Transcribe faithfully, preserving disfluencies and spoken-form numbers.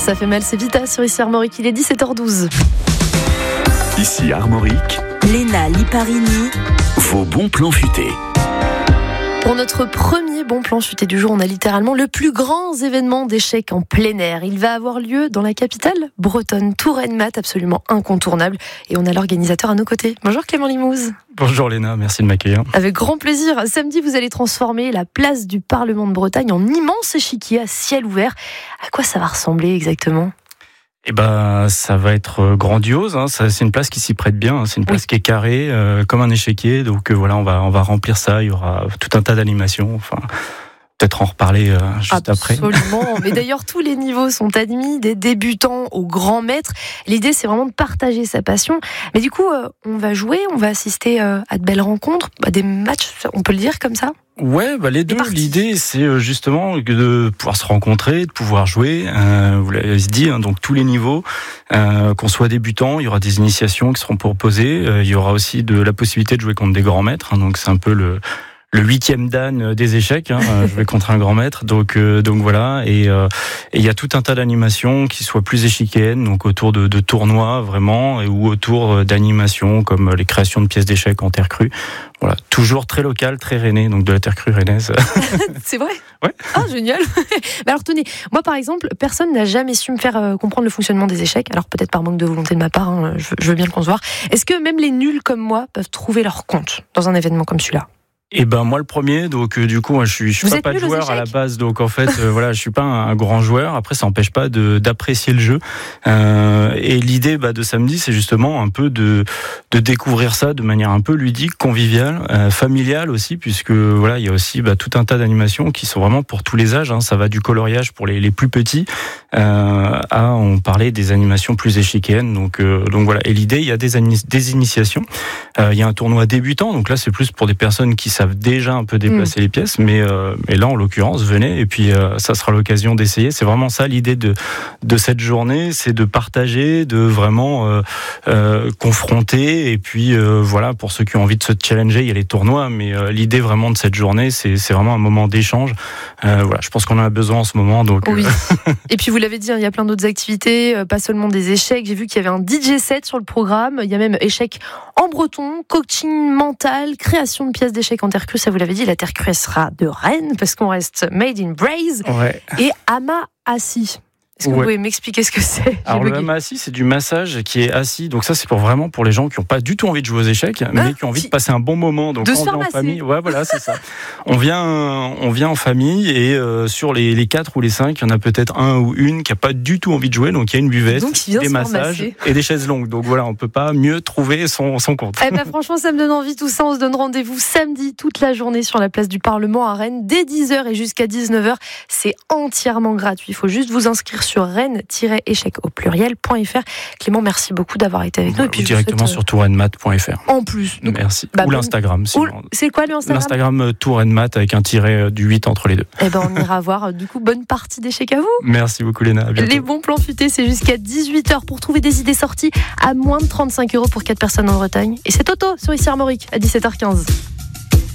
Ça fait mal, c'est Vita sur ici Armorique, il est dix-sept heures douze. Ici Armorique, Léna Liparini, vos bons plans futés. Pour notre premier bon plan futé du jour, on a littéralement le plus grand événement d'échecs en plein air. Il va avoir lieu dans la capitale bretonne, Touraine Mat, absolument incontournable. Et on a l'organisateur à nos côtés. Bonjour Clément Limouze. Bonjour Léna, merci de m'accueillir. Avec grand plaisir. Samedi, vous allez transformer la place du Parlement de Bretagne en immense échiquier à ciel ouvert. À quoi ça va ressembler exactement ? Eh ben, ça va être grandiose. Hein. Ça, c'est une place qui s'y prête bien. Hein. C'est une place oui. qui est carrée, euh, comme un échiquier. Donc euh, voilà, on va on va remplir ça. Il y aura tout un tas d'animations. Enfin, peut-être en reparler euh, juste Absolument. après. Absolument. Mais d'ailleurs, tous les niveaux sont admis, des débutants aux grands maîtres. L'idée, c'est vraiment de partager sa passion. Mais du coup, euh, on va jouer, on va assister euh, à de belles rencontres, à des matchs. On peut le dire comme ça ? Ouais, bah les deux. L'idée, c'est justement de pouvoir se rencontrer, de pouvoir jouer. Euh, vous l'avez dit, hein, donc tous les niveaux, euh, qu'on soit débutant, il y aura des initiations qui seront proposées. Euh, il y aura aussi de la possibilité de jouer contre des grands maîtres. Hein, donc c'est un peu le le huitième dan des échecs. Hein, jouer contre un grand maître. Donc euh, donc voilà. Et euh, il y a tout un tas d'animations qui soient plus échiquéennes, donc autour de, de tournois vraiment, et, ou autour d'animations comme les créations de pièces d'échecs en terre crue. Voilà, toujours très local, très rennais, donc de la terre crue rennaise. C'est vrai ? Ouais. Ah, génial. Mais alors tenez, moi par exemple, personne n'a jamais su me faire euh, comprendre le fonctionnement des échecs. Alors peut-être par manque de volonté de ma part, hein, je, je veux bien le concevoir. Est-ce que même les nuls comme moi peuvent trouver leur compte dans un événement comme celui-là ? Et ben moi le premier, donc euh, du coup moi, je suis je suis pas, pas de joueur à la base, donc en fait euh, voilà, je suis pas un, un grand joueur. Après ça n'empêche pas de d'apprécier le jeu. Euh, et l'idée bah, de samedi, c'est justement un peu de de découvrir ça de manière un peu ludique, conviviale, euh, familiale aussi, puisque voilà il y a aussi bah, tout un tas d'animations qui sont vraiment pour tous les âges. Hein. Ça va du coloriage pour les les plus petits euh, à on parlait des animations plus échiquéennes. Donc euh, donc voilà. Et l'idée, il y a des des initiations. Euh, il y a un tournoi débutant, donc là c'est plus pour des personnes qui savent déjà un peu déplacer mmh. les pièces, mais, euh, mais là en l'occurrence venez et puis euh, ça sera l'occasion d'essayer. C'est vraiment ça l'idée de, de cette journée, c'est de partager, de vraiment euh, euh, confronter, et puis euh, voilà, pour ceux qui ont envie de se challenger, il y a les tournois, mais euh, l'idée vraiment de cette journée, c'est, c'est vraiment un moment d'échange. Euh, voilà, je pense qu'on en a besoin en ce moment. Donc, oui. euh... Et puis vous l'avez dit, hein, il y a plein d'autres activités, euh, pas seulement des échecs. J'ai vu qu'il y avait un D J set sur le programme, il y a même échecs en breton, coaching mental, création de pièces d'échecs en terre crue, ça vous l'avez dit, la terre crue sera de Rennes parce qu'on reste made in Braise. Ouais. Et Ama Assis. Est-ce que ouais. vous pouvez m'expliquer ce que c'est ? Alors le Ama Assis, c'est du massage qui est assis. Donc ça, c'est pour vraiment pour les gens qui n'ont pas du tout envie de jouer aux échecs, ah, mais qui ont envie si. de passer un bon moment. Donc de quand on vient en famille, ouais, voilà, c'est ça. On vient, on vient en famille et euh, sur les, les quatre ou les cinq, il y en a peut-être un ou une qui a pas du tout envie de jouer. Donc il y a une buvette, des massages et des chaises longues. Donc voilà, on peut pas mieux trouver son son compte. Eh ben franchement, ça me donne envie tout ça. On se donne rendez-vous samedi toute la journée sur la place du Parlement à Rennes dès dix heures et jusqu'à dix-neuf heures. C'est entièrement gratuit. Il faut juste vous inscrire sur rennes échec au pluriel.fr. Clément, merci beaucoup d'avoir été avec nous. Et puis directement souhaite... sur tourenmat point f r. En plus. Donc, merci. Bah, ou l'Instagram. Ou... C'est quoi l'Instagram ? L'Instagram tourenmat avec un tiret du huit entre les deux. Eh ben, on ira voir. Du coup, bonne partie d'échecs à vous. Merci beaucoup, Léna. À bientôt. Les bons plans futés, c'est jusqu'à dix-huit heures pour trouver des idées sorties à moins de trente-cinq euros pour quatre personnes en Bretagne. Et c'est Toto sur Ici Armorique à dix-sept heures quinze.